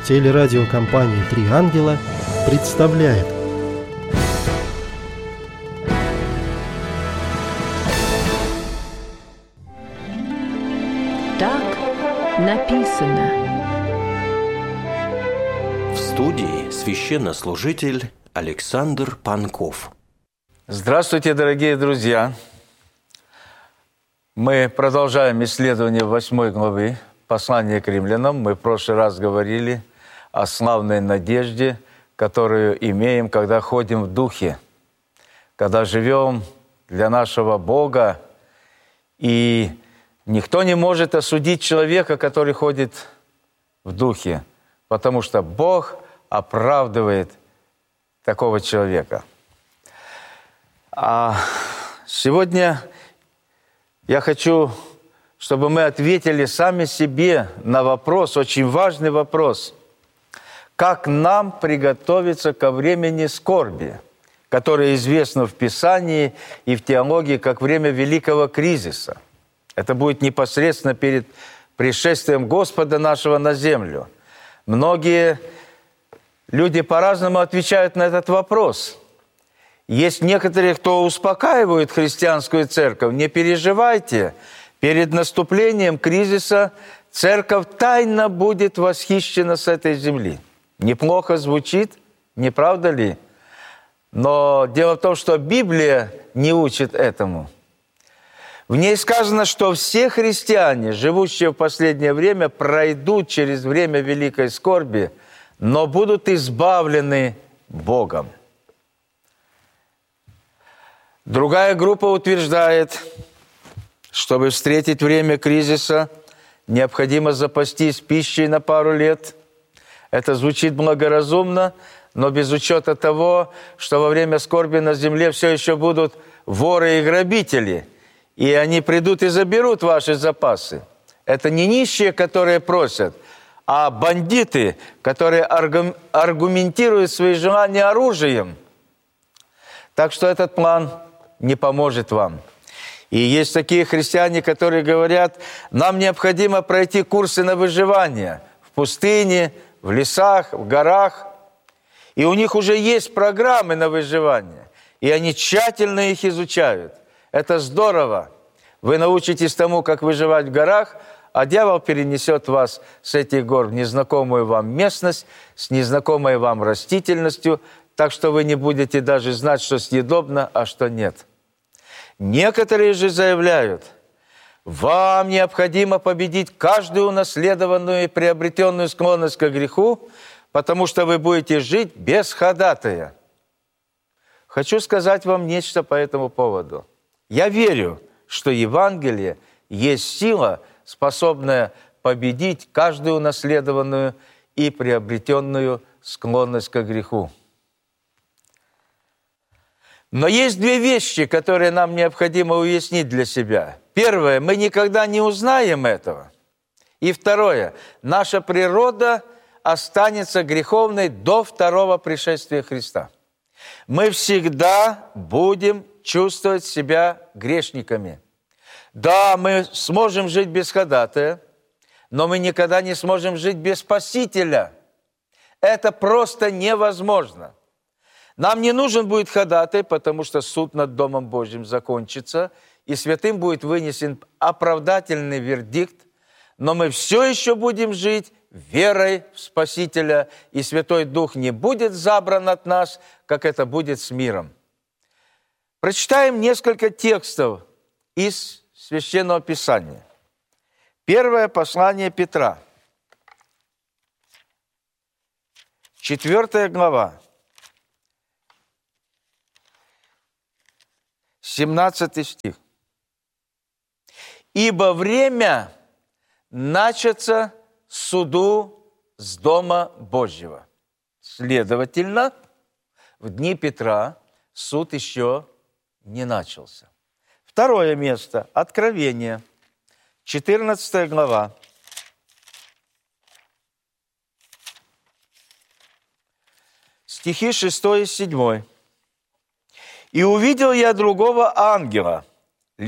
Телерадиокомпания «Три ангела» представляет. Так написано. В студии священнослужитель Александр Панков. Здравствуйте, дорогие друзья! Мы продолжаем исследование 8 главы послания к римлянам. Мы в прошлый раз говорили о славной надежде, которую имеем, когда ходим в духе, когда живем для нашего Бога. И никто не может осудить человека, который ходит в духе, потому что Бог оправдывает такого человека. А сегодня я хочу, чтобы мы ответили сами себе на вопрос, очень важный вопрос, как нам приготовиться ко времени скорби, которое известно в Писании и в теологии как время великого кризиса. Это будет непосредственно перед пришествием Господа нашего на землю. Многие люди по-разному отвечают на этот вопрос. Есть некоторые, кто успокаивают христианскую церковь. Не переживайте, перед наступлением кризиса церковь тайно будет восхищена с этой земли. Неплохо звучит, не правда ли? Но дело в том, что Библия не учит этому. В ней сказано, что все христиане, живущие в последнее время, пройдут через время великой скорби, но будут избавлены Богом. Другая группа утверждает, чтобы встретить время кризиса, необходимо запастись пищей на пару лет. Это звучит благоразумно, но без учета того, что во время скорби на земле все еще будут воры и грабители, и они придут и заберут ваши запасы. Это не нищие, которые просят, а бандиты, которые аргументируют свои желания оружием. Так что этот план не поможет вам. И есть такие христиане, которые говорят, нам необходимо пройти курсы на выживание в пустыне, в лесах, в горах. И у них уже есть программы на выживание. И они тщательно их изучают. Это здорово. Вы научитесь тому, как выживать в горах, а дьявол перенесет вас с этих гор в незнакомую вам местность, с незнакомой вам растительностью, так что вы не будете даже знать, что съедобно, а что нет. Некоторые же заявляют, вам необходимо победить каждую унаследованную и приобретенную склонность к греху, потому что вы будете жить без ходатая. Хочу сказать вам нечто по этому поводу. Я верю, что Евангелие есть сила, способная победить каждую унаследованную и приобретенную склонность к греху. Но есть две вещи, которые нам необходимо уяснить для себя. Первое, мы никогда не узнаем этого. И второе, наша природа останется греховной до второго пришествия Христа. Мы всегда будем чувствовать себя грешниками. Да, мы сможем жить без ходатая, но мы никогда не сможем жить без Спасителя. Это просто невозможно. Нам не нужен будет ходатай, потому что суд над Домом Божьим закончится, и святым будет вынесен оправдательный вердикт, но мы все еще будем жить верой в Спасителя, и Святой Дух не будет забран от нас, как это будет с миром. Прочитаем несколько текстов из Священного Писания. Первое послание Петра, 4 глава, 17 стих. «Ибо время начаться суду с Дома Божьего». Следовательно, в дни Петра суд еще не начался. Второе место. Откровение. 14 глава. Стихи 6 и 7. «И увидел я другого ангела,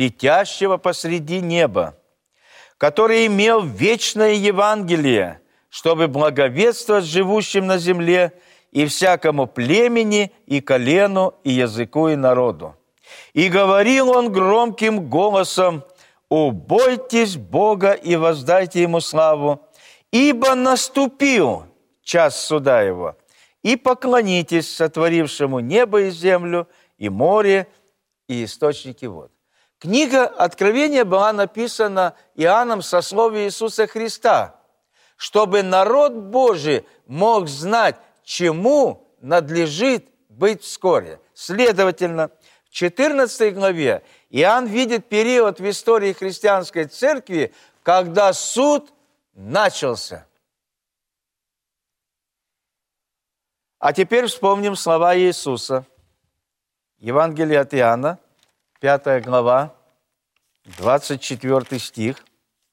летящего посреди неба, который имел вечное Евангелие, чтобы благовествовать живущим на земле и всякому племени, и колену, и языку, и народу. И говорил он громким голосом: «Убойтесь Бога и воздайте Ему славу, ибо наступил час суда Его, и поклонитесь сотворившему небо и землю, и море, и источники вод». Книга Откровения была написана Иоанном со слов Иисуса Христа, чтобы народ Божий мог знать, чему надлежит быть вскоре. Следовательно, в 14 главе Иоанн видит период в истории христианской церкви, когда суд начался. А теперь вспомним слова Иисуса. Евангелие от Иоанна, 5 глава, 24 стих.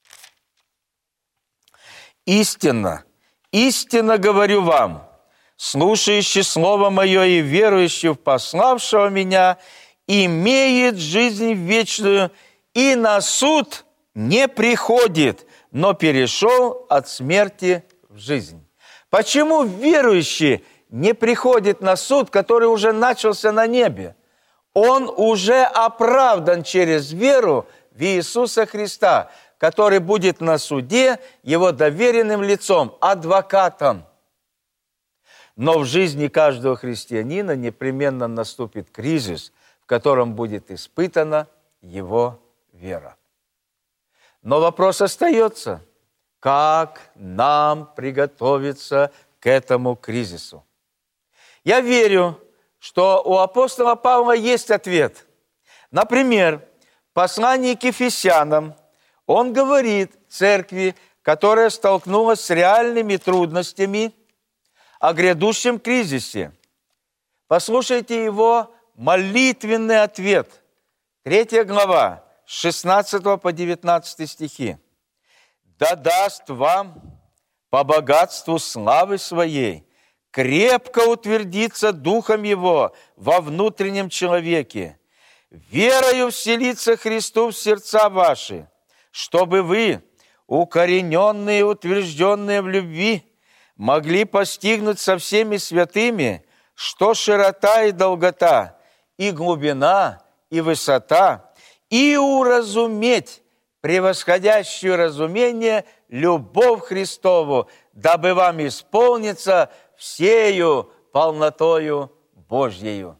«Истинно, истинно говорю вам, слушающий Слово Мое и верующий в пославшего Меня имеет жизнь вечную, и на суд не приходит, но перешел от смерти в жизнь». Почему верующий не приходит на суд, который уже начался на небе? Он уже оправдан через веру в Иисуса Христа, который будет на суде его доверенным лицом, адвокатом. Но в жизни каждого христианина непременно наступит кризис, в котором будет испытана его вера. Но вопрос остается: как нам приготовиться к этому кризису? Я верю, что у апостола Павла есть ответ. Например, в послании к Ефесянам он говорит церкви, которая столкнулась с реальными трудностями, о грядущем кризисе. Послушайте его молитвенный ответ. 3 глава, с 16 по 19 стихи. «Да даст вам по богатству славы Своей крепко утвердиться Духом Его во внутреннем человеке, верою вселиться Христу в сердца ваши, чтобы вы, укорененные и утвержденные в любви, могли постигнуть со всеми святыми, что широта и долгота, и глубина, и высота, и уразуметь превосходящую разумение любовь Христову, дабы вам исполниться всею полнотою Божьею».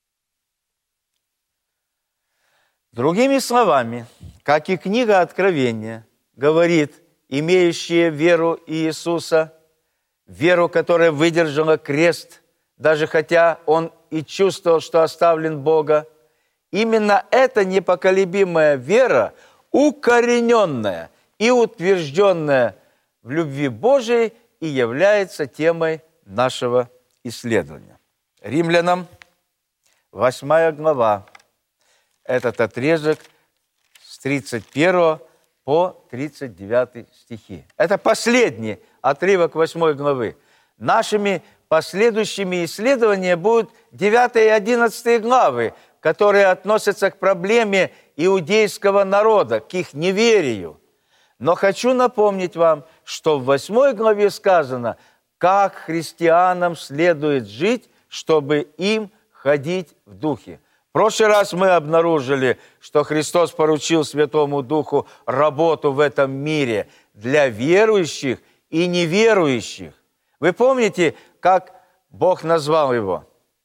Другими словами, как и книга Откровения говорит, имеющие веру Иисуса, веру, которая выдержала крест, даже хотя он и чувствовал, что оставлен Бога, именно эта непоколебимая вера, укорененная и утвержденная в любви Божией, и является темой нашего исследования. Римлянам, 8 глава, этот отрезок с 31 по 39 стихи. Это последний отрывок 8 главы. Нашими последующими исследованиями будут 9 и 11 главы, которые относятся к проблеме иудейского народа, к их неверию. Но хочу напомнить вам, что в 8 главе сказано, как христианам следует жить, чтобы им ходить в Духе. В прошлый раз мы обнаружили, что Христос поручил Святому Духу работу в этом мире для верующих и неверующих. Вы помните, как Бог назвал его?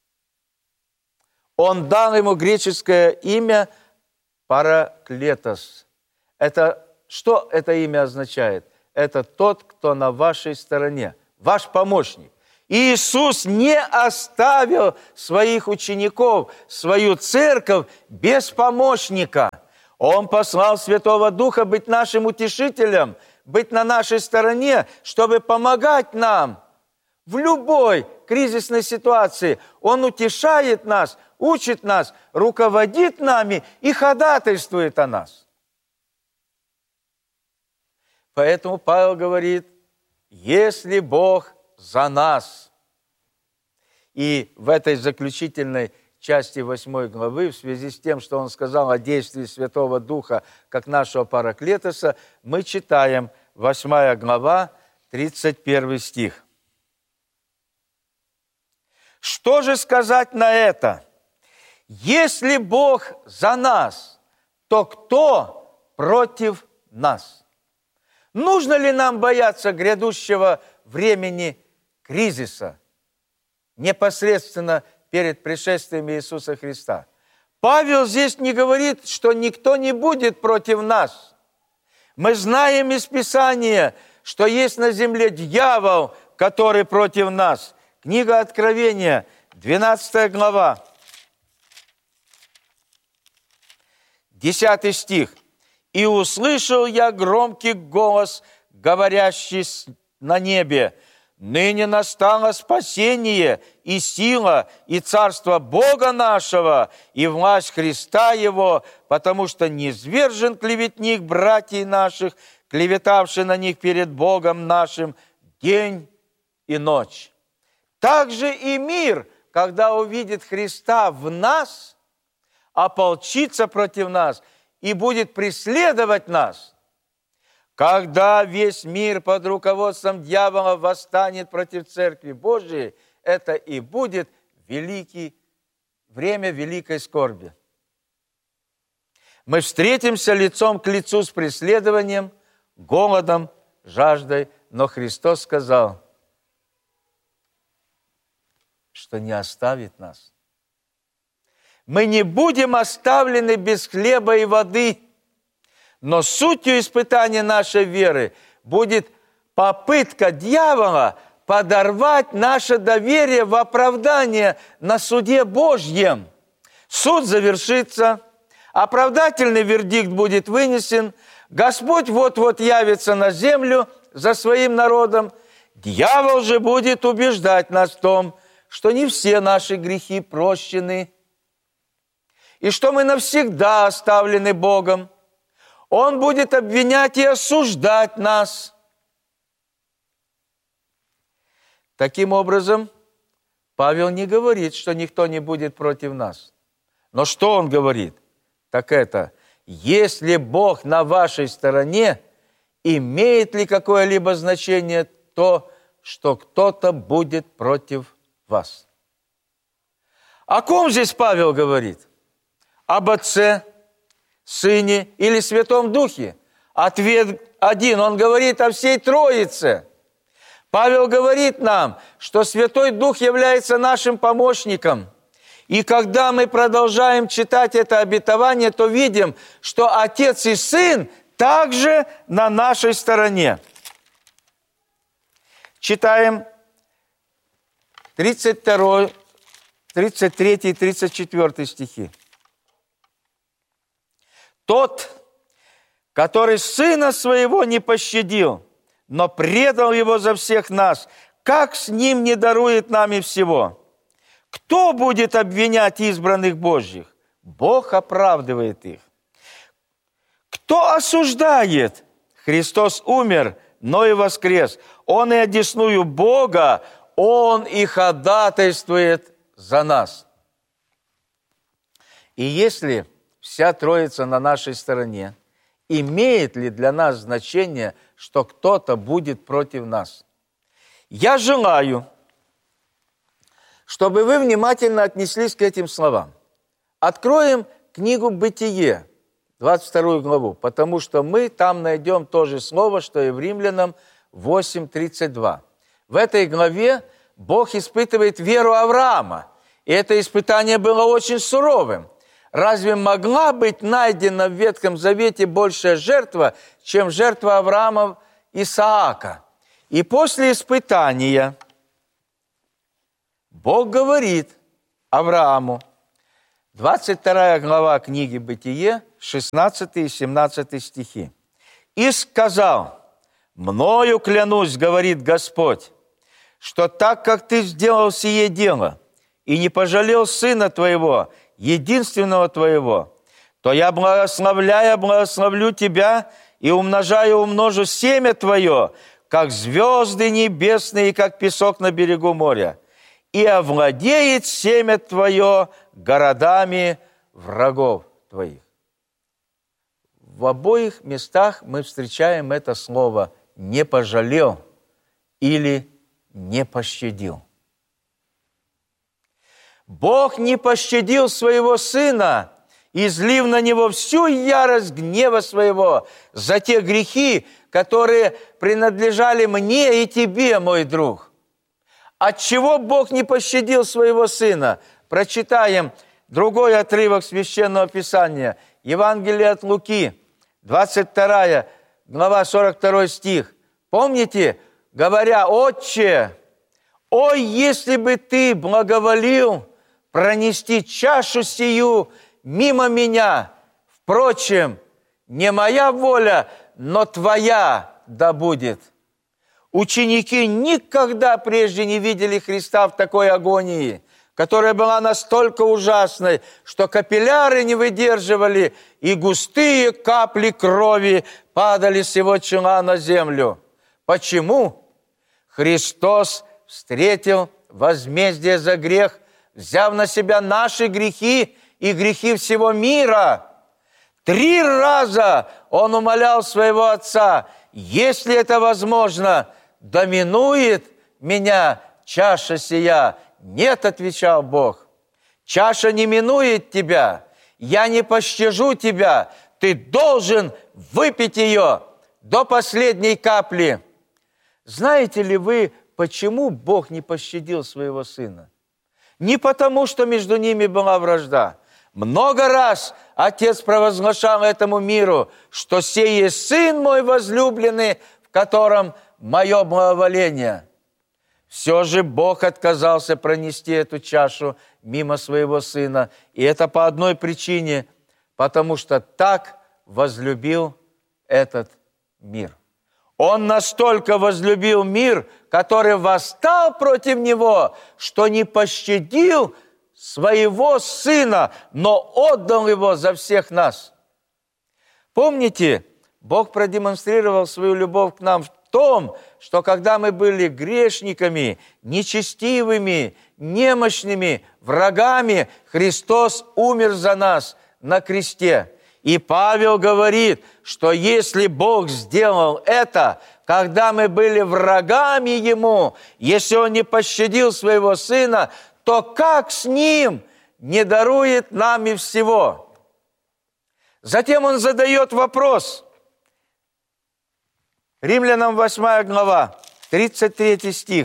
Он дал ему греческое имя Параклетос. Что это имя означает? Это тот, кто на вашей стороне, ваш помощник. Иисус не оставил своих учеников, свою церковь без помощника. Он послал Святого Духа быть нашим утешителем, быть на нашей стороне, чтобы помогать нам в любой кризисной ситуации. Он утешает нас, учит нас, руководит нами и ходатайствует о нас. Поэтому Павел говорит, если Бог за нас. И в этой заключительной части 8 главы, в связи с тем, что он сказал о действии Святого Духа, как нашего Параклетоса, мы читаем 8 глава, 31 стих. Что же сказать на это? Если Бог за нас, то кто против нас? Нужно ли нам бояться грядущего времени кризиса, непосредственно перед пришествием Иисуса Христа? Павел здесь не говорит, что никто не будет против нас. Мы знаем из Писания, что есть на земле дьявол, который против нас. Книга Откровения, 12 глава, 10 стих. «И услышал я громкий голос, говорящий на небе: ныне настало спасение и сила, и царство Бога нашего, и власть Христа Его, потому что низвержен клеветник братьев наших, клеветавший на них перед Богом нашим день и ночь». Также и мир, когда увидит Христа в нас, ополчится против нас и будет преследовать нас. Когда весь мир под руководством дьявола восстанет против Церкви Божией, это и будет время великой скорби. Мы встретимся лицом к лицу с преследованием, голодом, жаждой, но Христос сказал, что не оставит нас. Мы не будем оставлены без хлеба и воды, но сутью испытания нашей веры будет попытка дьявола подорвать наше доверие в оправдание на суде Божьем. Суд завершится, оправдательный вердикт будет вынесен, Господь вот-вот явится на землю за своим народом, дьявол же будет убеждать нас в том, что не все наши грехи прощены, и что мы навсегда оставлены Богом. Он будет обвинять и осуждать нас. Таким образом, Павел не говорит, что никто не будет против нас. Но что он говорит? Так это, если Бог на вашей стороне, имеет ли какое-либо значение то, что кто-то будет против вас? О ком здесь Павел говорит? Об Отце, Сыне или Святом Духе? Ответ один. Он говорит о всей Троице. Павел говорит нам, что Святой Дух является нашим помощником. И когда мы продолжаем читать это обетование, то видим, что Отец и Сын также на нашей стороне. Читаем 32, 33 и 34 стихи. «Тот, который Сына Своего не пощадил, но предал Его за всех нас, как с Ним не дарует нам и всего? Кто будет обвинять избранных Божьих? Бог оправдывает их. Кто осуждает? Христос умер, но и воскрес. Он и одесную Бога, Он и ходатайствует за нас». И если вся Троица на нашей стороне, имеет ли для нас значение, что кто-то будет против нас? Я желаю, чтобы вы внимательно отнеслись к этим словам. Откроем книгу «Бытие», 22 главу, потому что мы там найдем то же слово, что и в Римлянам 8:32. В этой главе Бог испытывает веру Авраама, и это испытание было очень суровым. Разве могла быть найдена в Ветхом Завете большая жертва, чем жертва Авраама Исаака? И после испытания Бог говорит Аврааму, 22 глава книги «Бытие», 16 и 17 стихи. «И сказал, мною клянусь, говорит Господь, что так, как ты сделал сие дело и не пожалел сына твоего, единственного твоего, то я, благословляя, благословлю тебя и умножаю, умножу семя твое, как звезды небесные и как песок на берегу моря, и овладеет семя твое городами врагов твоих». В обоих местах мы встречаем это слово «не пожалел». или не пощадил. Бог не пощадил своего Сына, излив на Него всю ярость гнева Своего за те грехи, которые принадлежали мне и тебе, мой друг. Отчего Бог не пощадил своего Сына? Прочитаем другой отрывок Священного Писания. Евангелие от Луки, 22 глава, 42 стих. Помните, говоря: «Отче, ой, если бы Ты благоволил пронести чашу сию мимо меня, впрочем, не моя воля, но Твоя да будет». Ученики никогда прежде не видели Христа в такой агонии, которая была настолько ужасной, что капилляры не выдерживали, и густые капли крови падали с Его чела на землю. Почему? Христос встретил возмездие за грех, взяв на себя наши грехи и грехи всего мира. 3 раза Он умолял своего Отца: «Если это возможно, доминует меня чаша сия». «Нет», — отвечал Бог, «чаша не минует тебя, я не пощажу тебя, ты должен выпить ее до последней капли». Знаете ли вы, почему Бог не пощадил своего Сына? Не потому, что между ними была вражда. Много раз Отец провозглашал этому миру, что сей есть Сын мой возлюбленный, в котором мое благоволение. Все же Бог отказался пронести эту чашу мимо своего Сына. И это по одной причине, потому что так возлюбил этот мир. Он настолько возлюбил мир, который восстал против Него, что не пощадил своего Сына, но отдал Его за всех нас. Помните, Бог продемонстрировал свою любовь к нам в том, что когда мы были грешниками, нечестивыми, немощными, врагами, Христос умер за нас на кресте. И Павел говорит, что если Бог сделал это, когда мы были врагами Ему, если Он не пощадил своего Сына, то как с Ним не дарует нам и всего? Затем он задает вопрос. Римлянам 8 глава, 33 стих.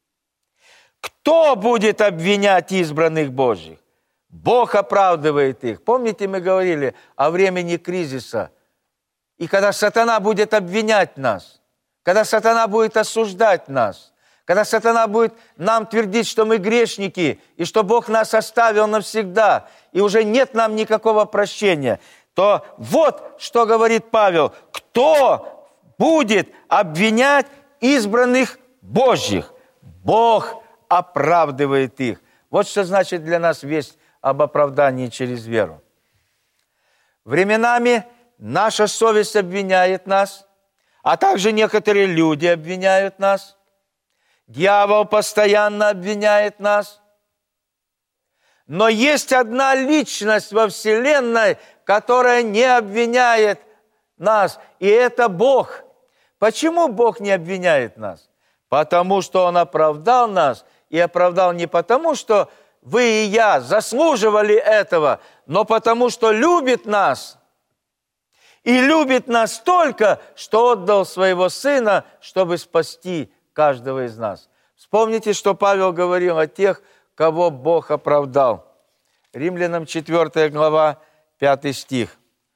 «Кто будет обвинять избранных Божьих? Бог оправдывает их». Помните, мы говорили о времени кризиса. И когда сатана будет обвинять нас, когда сатана будет осуждать нас, когда сатана будет нам твердить, что мы грешники, и что Бог нас оставил навсегда, и уже нет нам никакого прощения, то вот что говорит Павел. Кто будет обвинять избранных Божьих? Бог оправдывает их. Вот что значит для нас весть об оправдании через веру. Временами наша совесть обвиняет нас, а также некоторые люди обвиняют нас. Дьявол постоянно обвиняет нас. Но есть одна личность во Вселенной, которая не обвиняет нас, и это Бог. Почему Бог не обвиняет нас? Потому что Он оправдал нас, и оправдал не потому, что вы и я заслуживали этого, но потому что любит нас. И любит нас столько, что отдал своего Сына, чтобы спасти каждого из нас. Вспомните, что Павел говорил о тех, кого Бог оправдал. Римлянам 4 глава, 5 стих.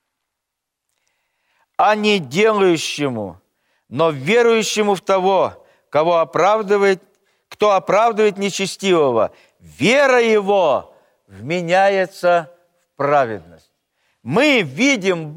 «А не делающему, но верующему в того, кто оправдывает нечестивого, вера его вменяется в праведность». Мы видим